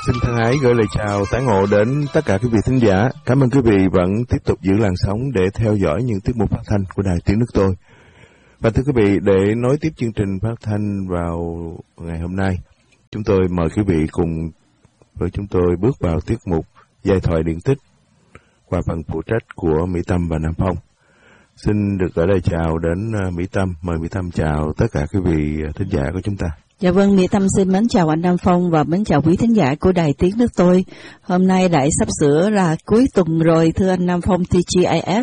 Xin thân ái gửi lời chào tái ngộ đến tất cả quý vị thính giả. Cảm ơn quý vị vẫn tiếp tục giữ làn sóng để theo dõi những tiết mục phát thanh của Đài Tiếng Nước Tôi. Và thưa quý vị, để nối tiếp chương trình phát thanh vào ngày hôm nay, chúng tôi mời quý vị cùng với chúng tôi bước vào tiết mục Giai thoại điển tích qua phần phụ trách của Mỹ Tâm và Nam Phong. Xin được gửi lời chào đến Mỹ Tâm. Mời Mỹ Tâm chào tất cả quý vị thính giả của chúng ta. Dạ vâng, Mỹ Tâm xin mến chào anh Nam Phong và mến chào quý thính giả của Đài Tiếng Nước Tôi. Hôm nay lại sắp sửa là cuối tuần rồi, thưa anh Nam Phong TGIF.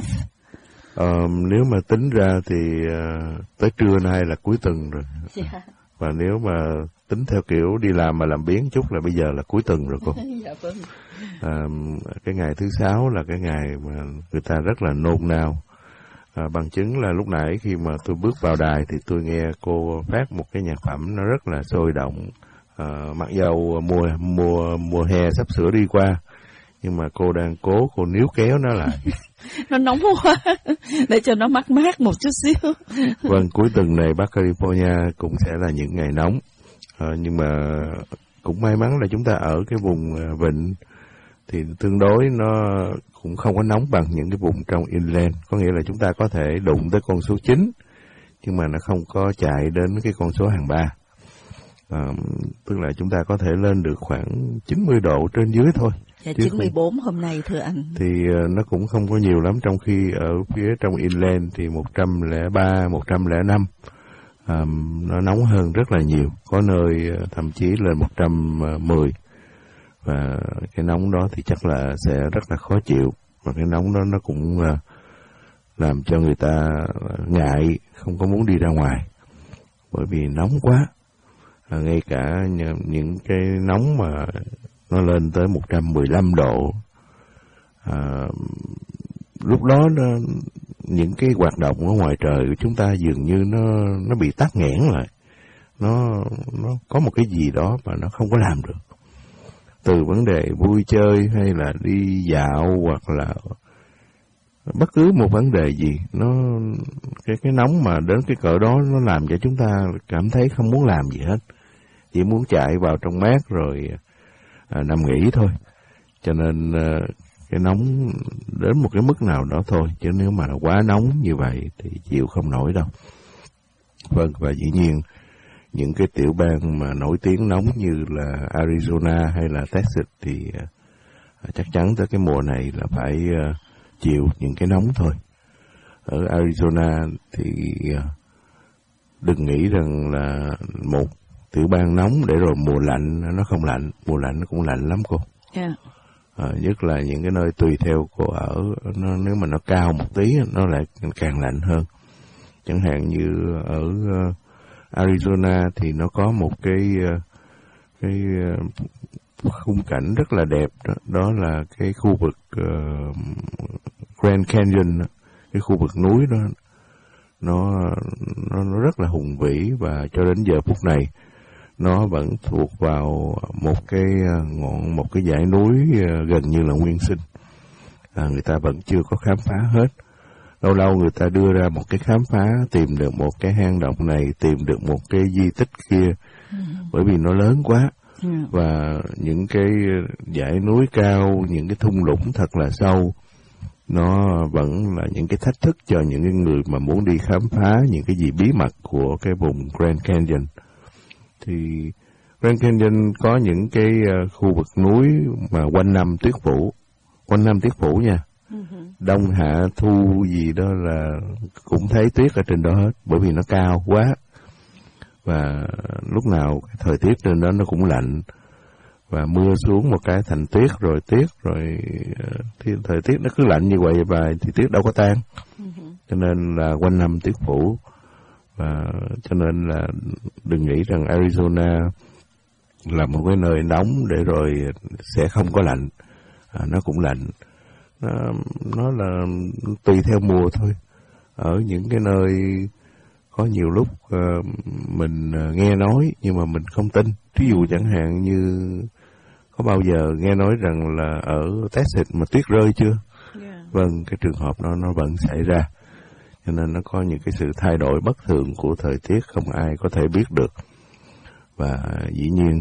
Nếu mà tính ra thì tới trưa nay là cuối tuần rồi. Dạ. Và nếu mà tính theo kiểu đi làm mà làm biếng chút là bây giờ là cuối tuần rồi cô. Dạ vâng. Cái ngày thứ Sáu là cái ngày mà người ta rất là nôn nao. Bằng chứng là lúc nãy khi mà tôi bước vào đài thì tôi nghe cô phát một cái nhạc phẩm nó rất là sôi động. Mặc dầu mùa hè sắp sửa đi qua, nhưng mà cô đang cố cô níu kéo nó lại. Nó nóng quá, để cho nó mát mát một chút xíu. Vâng, cuối tuần này Bắc California cũng sẽ là những ngày nóng. Nhưng mà cũng may mắn là chúng ta ở cái vùng vịnh thì tương đối nó cũng không có nóng bằng những cái vùng trong inland. Có nghĩa là chúng ta có thể đụng tới con số 9, nhưng mà nó không có chạy đến cái con số hàng 3. Tức là chúng ta có thể lên được khoảng 90 độ trên dưới thôi. Dạ, 94 hôm nay thưa anh. Thì nó cũng không có nhiều lắm, trong khi ở phía trong inland thì 103, 105 nó nóng hơn rất là nhiều. Có nơi thậm chí lên 110. Và cái nóng đó thì chắc là sẽ rất là khó chịu. Và cái nóng đó nó cũng làm cho người ta ngại, không có muốn đi ra ngoài. Bởi vì nóng quá. Ngay cả những cái nóng mà nó lên tới 115 độ. Lúc đó những cái hoạt động ở ngoài trời của chúng ta dường như nó bị tắc nghẽn lại. Nó có một cái gì đó mà nó không có làm được. Từ vấn đề vui chơi hay là đi dạo hoặc là bất cứ một vấn đề gì, cái nóng mà đến cái cỡ đó nó làm cho chúng ta cảm thấy không muốn làm gì hết, chỉ muốn chạy vào trong mát rồi nằm nghỉ thôi. Cho nên cái nóng đến một cái mức nào đó thôi, chứ nếu mà quá nóng như vậy thì chịu không nổi đâu. Vâng, và dĩ nhiên những cái tiểu bang mà nổi tiếng nóng như là Arizona hay là Texas thì chắc chắn tới cái mùa này là phải chịu những cái nóng thôi. Ở Arizona thì đừng nghĩ rằng là một tiểu bang nóng để rồi mùa lạnh nó không lạnh. Mùa lạnh nó cũng lạnh lắm cô. Yeah. Nhất là những cái nơi tùy theo cô ở, nếu mà nó cao một tí nó lại càng lạnh hơn. Chẳng hạn như ở Arizona thì nó có một cái khung cảnh rất là đẹp đó là cái khu vực Grand Canyon, cái khu vực núi đó nó rất là hùng vĩ, và cho đến giờ phút này nó vẫn thuộc vào một cái dãy núi gần như là nguyên sinh. Người ta vẫn chưa có khám phá hết. Lâu lâu người ta đưa ra một cái khám phá, tìm được một cái hang động này, tìm được một cái di tích kia, bởi vì nó lớn quá. Và những cái dãy núi cao, những cái thung lũng thật là sâu, nó vẫn là những cái thách thức cho những cái người mà muốn đi khám phá những cái gì bí mật của cái vùng Grand Canyon. Thì Grand Canyon có những cái khu vực núi mà quanh năm tuyết phủ nha. Đông hạ thu gì đó là cũng thấy tuyết ở trên đó hết, bởi vì nó cao quá. Và lúc nào cái thời tiết trên đó nó cũng lạnh, và mưa xuống một cái thành tuyết rồi thì thời tiết nó cứ lạnh như vậy và thì tuyết đâu có tan. Cho nên là quanh năm tuyết phủ. Và cho nên là đừng nghĩ rằng Arizona là một cái nơi nóng để rồi sẽ không có lạnh. Nó cũng lạnh. Nó là tùy theo mùa thôi. Ở những cái nơi có nhiều lúc mình nghe nói nhưng mà mình không tin. Ví dụ chẳng hạn như có bao giờ nghe nói rằng là ở Texas mà tuyết rơi chưa? Vâng, cái trường hợp đó nó vẫn xảy ra. Cho nên nó có những cái sự thay đổi bất thường của thời tiết không ai có thể biết được. Và dĩ nhiên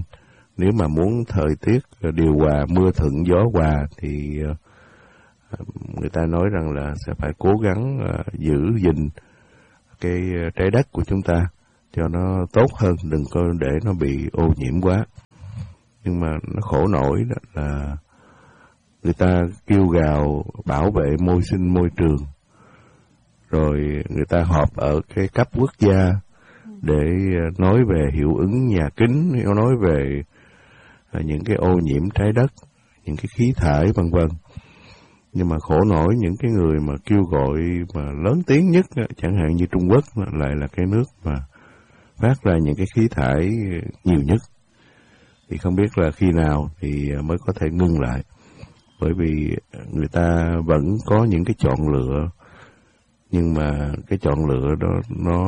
nếu mà muốn thời tiết điều hòa, mưa thuận gió hòa thì người ta nói rằng là sẽ phải cố gắng giữ gìn cái trái đất của chúng ta cho nó tốt hơn, đừng có để nó bị ô nhiễm quá. Nhưng mà nó khổ nổi đó là người ta kêu gào bảo vệ môi trường, rồi người ta họp ở cái cấp quốc gia để nói về hiệu ứng nhà kính, nói về những cái ô nhiễm trái đất, những cái khí thải vân vân. Nhưng mà khổ nổi những cái người mà kêu gọi mà lớn tiếng nhất, chẳng hạn như Trung Quốc lại là cái nước mà phát ra những cái khí thải nhiều nhất. Thì không biết là khi nào thì mới có thể ngưng lại. Bởi vì người ta vẫn có những cái chọn lựa, nhưng mà cái chọn lựa đó nó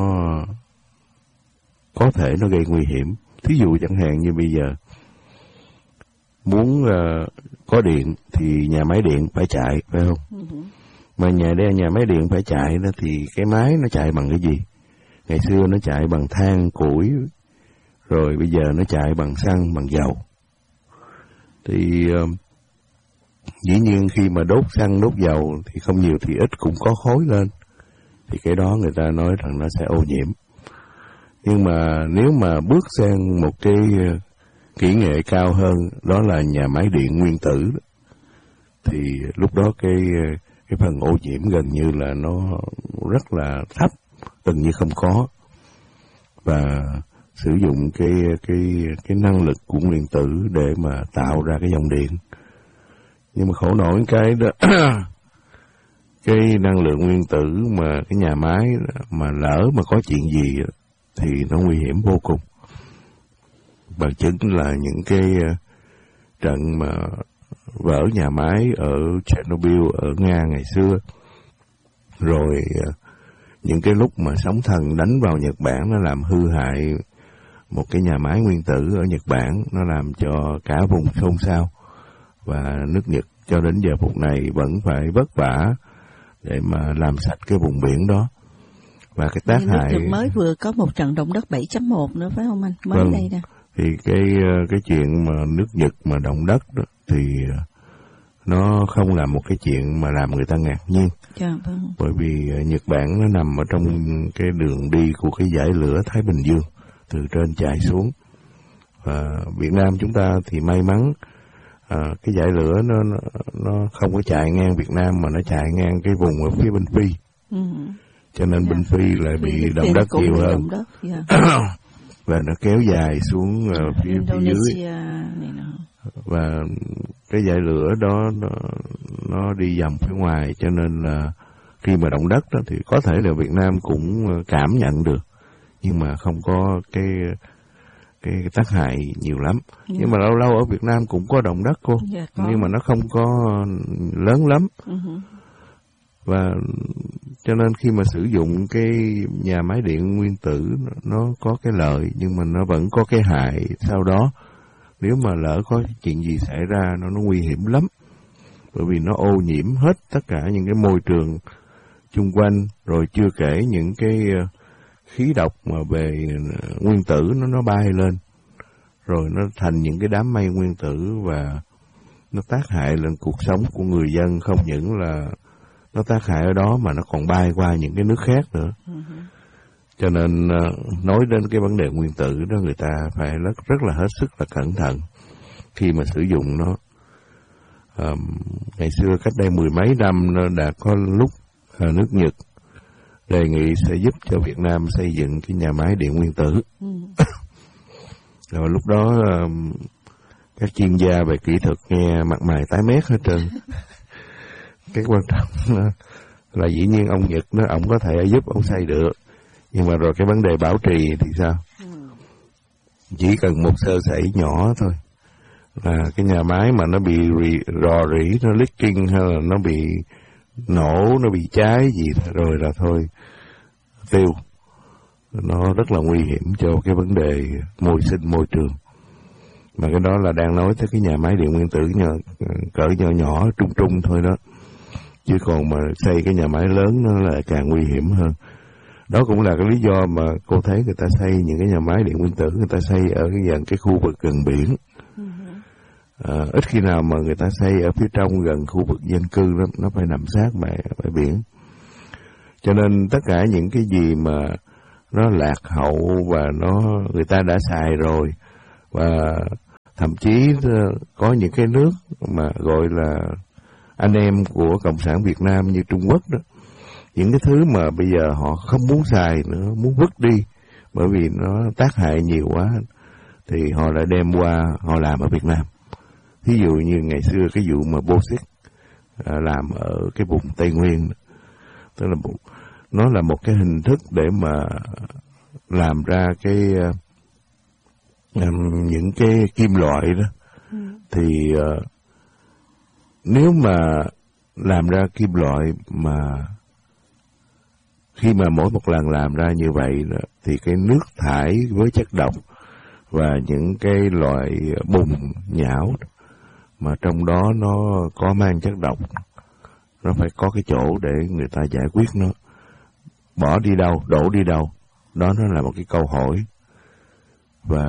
có thể nó gây nguy hiểm. Thí dụ chẳng hạn như bây giờ muốn có điện thì nhà máy điện phải chạy, phải không? Mà nhà máy điện phải chạy đó thì cái máy nó chạy bằng cái gì? Ngày xưa nó chạy bằng than, củi, rồi bây giờ nó chạy bằng xăng, bằng dầu. Thì dĩ nhiên khi mà đốt xăng, đốt dầu thì không nhiều thì ít cũng có khói lên. Thì cái đó người ta nói rằng nó sẽ ô nhiễm. Nhưng mà nếu mà bước sang một cái kỹ nghệ cao hơn, đó là nhà máy điện nguyên tử, thì lúc đó cái phần ô nhiễm gần như là nó rất là thấp, gần như không có. Và sử dụng cái năng lực của nguyên tử để mà tạo ra cái dòng điện. Nhưng mà khổ nổi cái đó cái năng lượng nguyên tử mà cái nhà máy mà lỡ mà có chuyện gì thì nó nguy hiểm vô cùng. Bằng chứng là những cái trận mà vỡ nhà máy ở Chernobyl ở Nga ngày xưa, rồi những cái lúc mà sóng thần đánh vào Nhật Bản nó làm hư hại một cái nhà máy nguyên tử ở Nhật Bản, nó làm cho cả vùng xôn xao. Và nước Nhật cho đến giờ phút này vẫn phải vất vả để mà làm sạch cái vùng biển đó. Và cái tác hại... Nước Nhật mới vừa có một trận động đất 7.1 nữa phải không anh? Mới đây nè. Thì cái chuyện mà nước Nhật mà động đất đó, thì nó không là một cái chuyện mà làm người ta ngạc nhiên. Dạ, vâng. Bởi vì Nhật Bản nó nằm ở trong cái đường đi của cái dải lửa Thái Bình Dương, từ trên chạy xuống. Và Việt Nam chúng ta thì may mắn cái dải lửa nó không có chạy ngang Việt Nam mà nó chạy ngang cái vùng ở phía bên Phi. Cho nên bên Phi lại bị động đất nhiều hơn. Và nó kéo dài xuống phía dưới. Và cái dải lửa đó nó đi vòng phía ngoài, cho nên là khi mà động đất đó thì có thể là Việt Nam cũng cảm nhận được, nhưng mà không có cái tác hại nhiều lắm. Nhưng mà lâu lâu ở Việt Nam cũng có động đất cô, nhưng mà nó không có lớn lắm. Và cho nên khi mà sử dụng cái nhà máy điện nguyên tử nó có cái lợi, nhưng mà nó vẫn có cái hại sau đó. Nếu mà lỡ có chuyện gì xảy ra nó nguy hiểm lắm. Bởi vì nó ô nhiễm hết tất cả những cái môi trường chung quanh, rồi chưa kể những cái khí độc mà về nguyên tử nó bay lên, rồi nó thành những cái đám mây nguyên tử và nó tác hại lên cuộc sống của người dân. Không những là nó tác hại ở đó mà nó còn bay qua những cái nước khác nữa. Cho nên nói đến cái vấn đề nguyên tử đó, người ta phải rất là hết sức là cẩn thận khi mà sử dụng nó. Ngày xưa cách đây 10 mấy năm nó đã có lúc nước Nhật đề nghị sẽ giúp cho Việt Nam xây dựng cái nhà máy điện nguyên tử. Rồi lúc đó các chuyên gia về kỹ thuật nghe mặt mày tái mét hết trơn. Cái quan trọng là dĩ nhiên ông Nhật ông có thể giúp ông xây được, nhưng mà rồi cái vấn đề bảo trì thì sao? Chỉ cần một sơ sẩy nhỏ thôi là cái nhà máy mà nó bị rò rỉ, nó leaking hay là nó bị nổ, nó bị cháy gì rồi là thôi tiêu. Nó rất là nguy hiểm cho cái vấn đề môi trường. Mà cái đó là đang nói tới cái nhà máy điện nguyên tử cỡ nhỏ trung thôi đó. Chứ còn mà xây cái nhà máy lớn nó là càng nguy hiểm hơn. Đó cũng là cái lý do mà cô thấy người ta xây những cái nhà máy điện nguyên tử, người ta xây ở gần cái khu vực gần biển. Ít khi nào mà người ta xây ở phía trong gần khu vực dân cư, nó phải nằm sát bãi biển. Cho nên tất cả những cái gì mà nó lạc hậu và người ta đã xài rồi, và thậm chí có những cái nước mà gọi là anh em của Cộng sản Việt Nam như Trung Quốc đó, những cái thứ mà bây giờ họ không muốn xài nữa, muốn vứt đi bởi vì nó tác hại nhiều quá, thì họ lại đem qua họ làm ở Việt Nam. Ví dụ như ngày xưa cái vụ mà bauxit làm ở cái vùng Tây Nguyên, tức là nó là một cái hình thức để mà làm ra những cái kim loại đó. Thì nếu mà làm ra kim loại mà khi mà mỗi một lần làm ra như vậy đó, thì cái nước thải với chất độc và những cái loại bùn nhão mà trong đó nó có mang chất độc, nó phải có cái chỗ để người ta giải quyết nó. Bỏ đi đâu, đổ đi đâu, đó nó là một cái câu hỏi. Và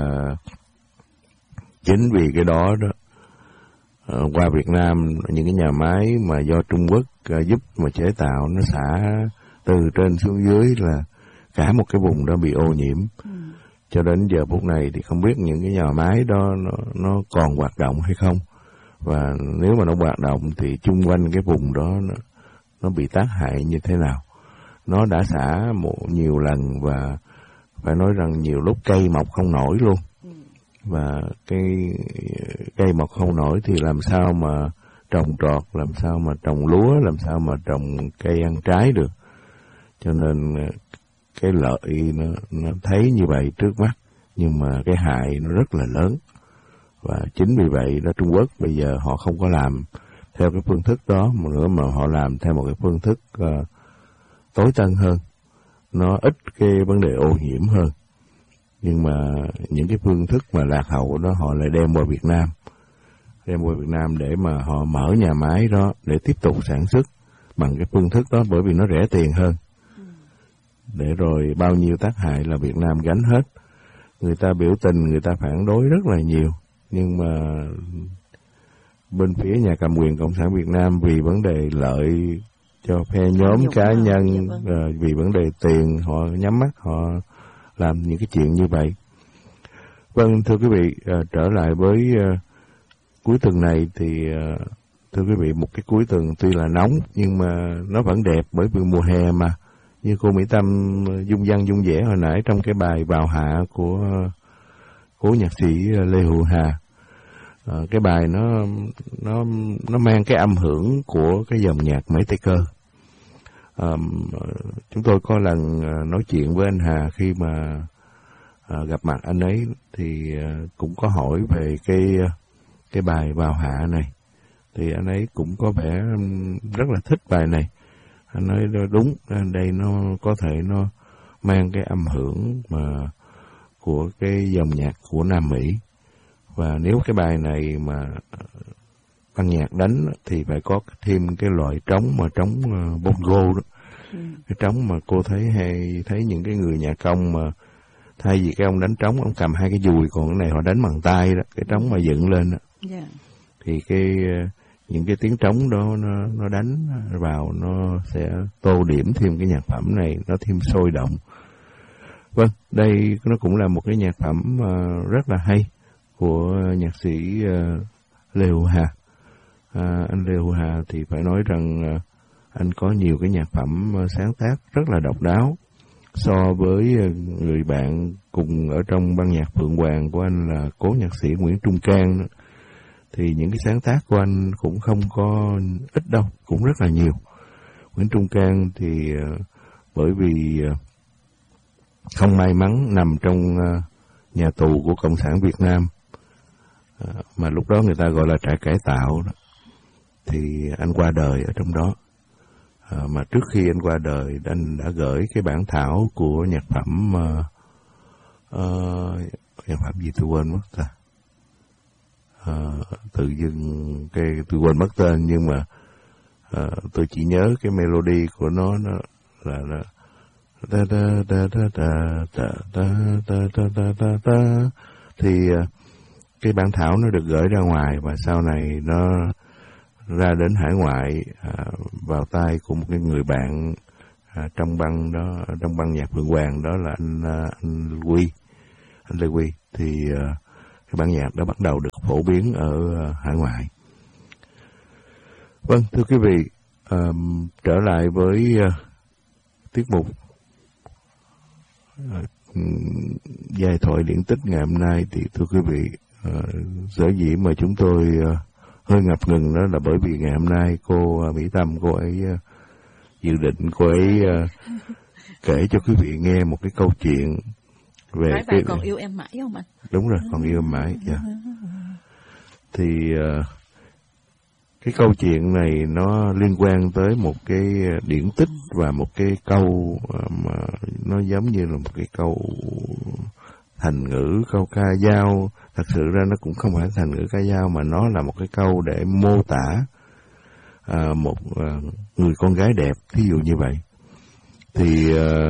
chính vì cái đó đó, qua Việt Nam những cái nhà máy mà do Trung Quốc giúp mà chế tạo, nó xả từ trên xuống dưới là cả một cái vùng đó bị ô nhiễm. Cho đến giờ phút này thì không biết những cái nhà máy đó nó còn hoạt động hay không, và nếu mà nó hoạt động thì chung quanh cái vùng đó nó bị tác hại như thế nào. Nó đã xả nhiều lần và phải nói rằng nhiều lúc cây mọc không nổi luôn. Và cây mọc không nổi thì làm sao mà trồng trọt, làm sao mà trồng lúa, làm sao mà trồng cây ăn trái được. Cho nên cái lợi nó thấy như vậy trước mắt, nhưng mà cái hại nó rất là lớn. Và chính vì vậy đó, Trung Quốc bây giờ họ không có làm theo cái phương thức đó mà nữa, mà họ làm theo một cái phương thức tối tân hơn, nó ít cái vấn đề ô nhiễm hơn. Nhưng mà những cái phương thức mà lạc hậu đó họ lại đem qua Việt Nam để mà họ mở nhà máy đó để tiếp tục sản xuất bằng cái phương thức đó, bởi vì nó rẻ tiền hơn. Để rồi bao nhiêu tác hại là Việt Nam gánh hết. Người ta biểu tình, người ta phản đối rất là nhiều, nhưng mà bên phía nhà cầm quyền Cộng sản Việt Nam vì vấn đề lợi cho phe nhóm cá nhân, vì vấn đề tiền, họ nhắm mắt họ làm những cái chuyện như vậy. Vâng, thưa quý vị, trở lại với cuối tuần này thì thưa quý vị, một cái cuối tuần tuy là nóng nhưng mà nó vẫn đẹp, bởi vì mùa hè mà. Như cô Mỹ Tâm dung văn dung vẻ hồi nãy trong cái bài Vào Hạ của cố nhạc sĩ Lê Hữu Hà, cái bài nó mang cái âm hưởng của cái dòng nhạc Mễ Tây Cơ. Chúng tôi có lần nói chuyện với anh Hà khi mà gặp mặt anh ấy thì cũng có hỏi về cái bài Vào Hạ này, thì anh ấy cũng có vẻ rất là thích bài này. Anh nói đúng, đây nó có thể nó mang cái âm hưởng mà của cái dòng nhạc của Nam Mỹ. Và nếu cái bài này mà ban nhạc đánh thì phải có thêm cái loại trống mà trống bongo đó. Cái trống mà cô thấy những cái người nhạc công mà thay vì cái ông đánh trống, ông cầm hai cái dùi, còn cái này họ đánh bằng tay đó, cái trống mà dựng lên đó. Thì những cái tiếng trống đó nó đánh vào, nó sẽ tô điểm thêm cái nhạc phẩm này, nó thêm sôi động. Vâng, đây nó cũng là một cái nhạc phẩm rất là hay của nhạc sĩ Lê Hữu Hà. Anh Lê Hữu Hà thì phải nói rằng anh có nhiều cái nhạc phẩm sáng tác rất là độc đáo. So với người bạn cùng ở trong ban nhạc Phượng Hoàng của anh là cố nhạc sĩ Nguyễn Trung Cang đó, thì những cái sáng tác của anh cũng không có ít đâu, cũng rất là nhiều. Nguyễn Trung Cang thì bởi vì không may mắn nằm trong nhà tù của Cộng sản Việt Nam, mà lúc đó người ta gọi là trại cải tạo đó, thì anh qua đời ở trong đó. Mà trước khi anh qua đời, anh đã gửi cái bản thảo của nhạc phẩm nhạc phẩm gì tôi quên mất ta. Tự dưng tôi quên mất tên, nhưng mà tôi chỉ nhớ cái melody của nó là da da da da da da da da da da da. Thì cái bản thảo nó được gửi ra ngoài và sau này nó ra đến hải ngoại vào tay của một cái người bạn trong băng đó, trong băng nhạc Phượng Hoàng, đó là anh Lê Huy. Thì cái bản nhạc đó bắt đầu được phổ biến ở hải ngoại. Vâng, thưa quý vị, trở lại với tiết mục giai thoại điển tích ngày hôm nay, thì thưa quý vị, sở dĩ mà chúng tôi hơi ngập ngừng đó là bởi vì ngày hôm nay cô Mỹ Tâm, cô ấy dự định cô ấy kể cho quý vị nghe một cái câu chuyện về Phải cái... còn yêu em mãi không anh? Đúng rồi, còn yêu em mãi. Yeah. Thì cái câu chuyện này nó liên quan tới một cái điển tích và một cái câu mà nó giống như là một cái câu thành ngữ, câu ca dao. Thật sự ra nó cũng không phải thành ngữ ca dao, mà nó là một cái câu để mô tả một người con gái đẹp, thí dụ như vậy. Thì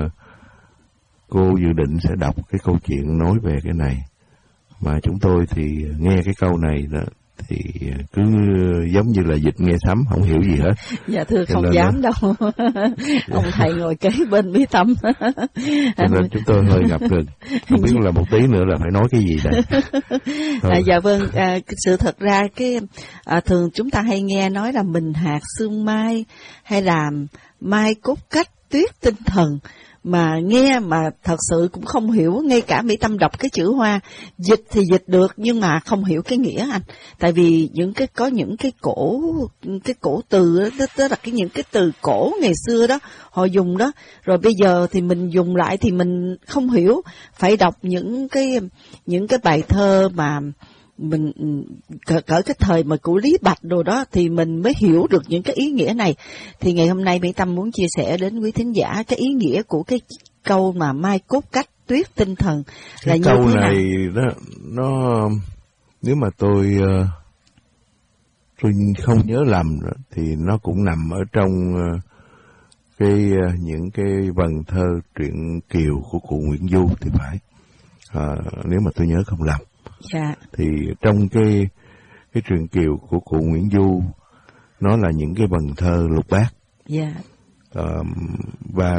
cô dự định sẽ đọc cái câu chuyện nói về cái này, mà chúng tôi thì nghe cái câu này đó thì cứ giống như là dịch nghe sấm, không hiểu gì hết. Dạ thưa, không dám đâu. Ông thầy ngồi kế bên Mỹ Tâm. Cho nên chúng tôi hơi ngập ngừng, không biết là một tí nữa là phải nói cái gì đây. Dạ vâng, sự thật ra cái thường chúng ta hay nghe nói là mình hạt sương mai hay là mai cốt cách, tuyết tinh thần, mà nghe mà thật sự cũng không hiểu. Ngay cả Mỹ Tâm đọc cái chữ Hoa, dịch thì dịch được nhưng mà không hiểu cái nghĩa anh. Tại vì có những cái cổ từ đó, tức là những cái từ cổ ngày xưa đó họ dùng đó, rồi bây giờ thì mình dùng lại thì mình không hiểu. Phải đọc những cái bài thơ mà mình cỡ cái thời mà của Lý Bạch đồ đó thì mình mới hiểu được những cái ý nghĩa này. Thì ngày hôm nay Mỹ Tâm muốn chia sẻ đến quý thính giả cái ý nghĩa của cái câu mà mai cốt cách, tuyết tinh thần là cái như câu thế này nào? nó nếu mà tôi không nhớ lầm thì nó cũng nằm ở trong những cái vần thơ truyện Kiều của cụ Nguyễn Du thì phải, nếu mà tôi nhớ không lầm. Dạ. Thì trong cái truyện Kiều của cụ Nguyễn Du, nó là những cái vần thơ lục bát. Dạ. Và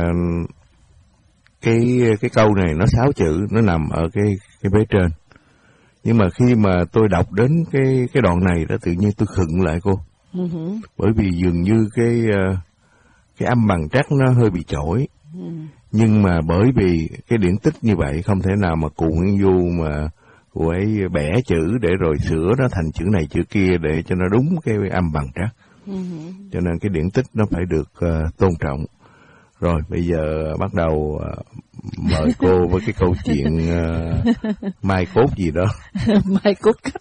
cái câu này nó 6 chữ, nó nằm ở cái vế trên. Nhưng mà khi mà tôi đọc đến cái đoạn này đó, tự nhiên tôi khựng lại cô. Bởi vì dường như cái âm bằng trắc nó hơi bị chổi. Nhưng mà bởi vì cái điển tích như vậy, không thể nào mà cụ Nguyễn Du mà cô ấy bẻ chữ để rồi sửa nó thành chữ này chữ kia để cho nó đúng cái âm bằng trắc. Cho nên cái điển tích nó phải được tôn trọng. Rồi bây giờ bắt đầu mời cô với cái câu chuyện mai cốt gì đó. Mai cốt cách.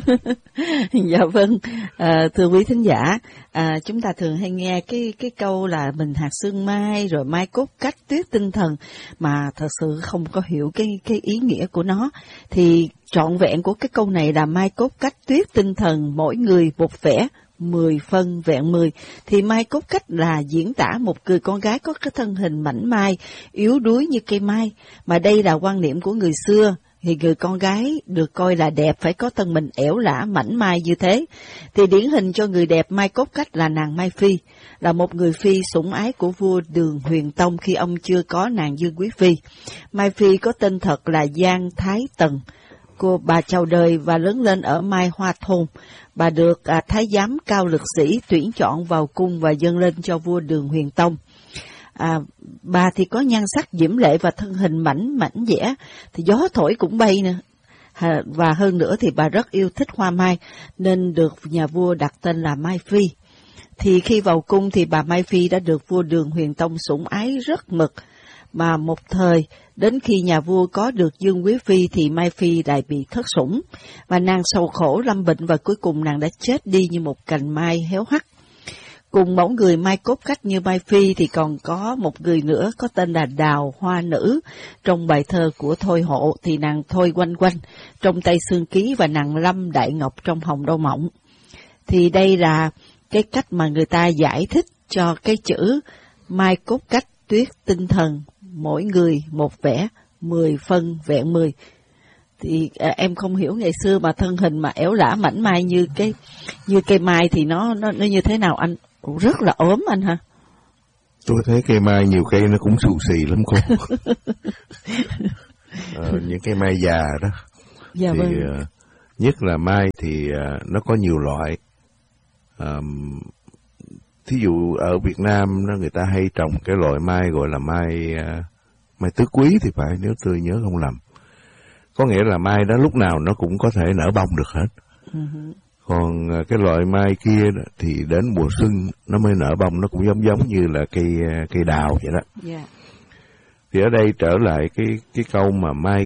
Dạ vâng, thưa quý thính giả, chúng ta thường hay nghe cái câu là mình hạt sương mai rồi mai cốt cách, tuyết tinh thần, mà thật sự không có hiểu cái ý nghĩa của nó. Thì trọn vẹn của cái câu này là mai cốt cách, tuyết tinh thần, mỗi người một vẻ, 10 phân vẹn 10. Thì mai cốt cách là diễn tả một người con gái có cái thân hình mảnh mai, yếu đuối như cây mai. Mà đây là quan niệm của người xưa, thì người con gái được coi là đẹp phải có thân mình ẻo lả mảnh mai như thế. Thì điển hình cho người đẹp mai cốt cách là nàng Mai Phi, là một người phi sủng ái của vua Đường Huyền Tông khi ông chưa có nàng Dương Quý Phi. Mai Phi có tên thật là Giang Thái Tần. Bà chào đời và lớn lên ở Mai Hoa Thôn. Bà được thái giám Cao Lực Sĩ tuyển chọn vào cung và dâng lên cho vua Đường Huyền Tông. Bà thì có nhan sắc diễm lệ và thân hình mảnh dẻ, thì gió thổi cũng bay nè. Và hơn nữa thì bà rất yêu thích hoa mai, nên được nhà vua đặt tên là Mai Phi. Thì khi vào cung thì bà Mai Phi đã được vua Đường Huyền Tông sủng ái rất mực. Mà một thời, đến khi nhà vua có được Dương Quý Phi thì Mai Phi lại bị thất sủng, và nàng sầu khổ lâm bệnh và cuối cùng nàng đã chết đi như một cành mai héo hắt. Cùng mẫu người mai cốt cách như Mai Phi thì còn có một người nữa có tên là Đào Hoa Nữ. Trong bài thơ của Thôi Hộ thì nàng Thôi Quanh Quanh trong Tây Sương Ký và nàng Lâm Đại Ngọc trong Hồng Đô Mộng. Thì đây là cái cách mà người ta giải thích cho cái chữ mai cốt cách, tuyết tinh thần, mỗi người một vẻ, 10 phân vẹn 10. thì em không hiểu ngày xưa mà thân hình mà éo lả mảnh mai như cây mai thì nó như thế nào anh? Rất là ốm anh hả? Tôi thấy cây mai nhiều cây nó cũng xù xì lắm cô. Những cây mai già đó. Dạ thì vâng. Nhất là mai thì nó có nhiều loại. Thí dụ ở Việt Nam người ta hay trồng cái loại mai gọi là mai tứ quý thì phải, nếu tôi nhớ không lầm. Có nghĩa là mai đó lúc nào nó cũng có thể nở bông được hết. Còn cái loại mai kia thì đến mùa xuân nó mới nở bông, nó cũng giống như là cây đào vậy đó. Yeah. Thì ở đây trở lại cái câu mà mai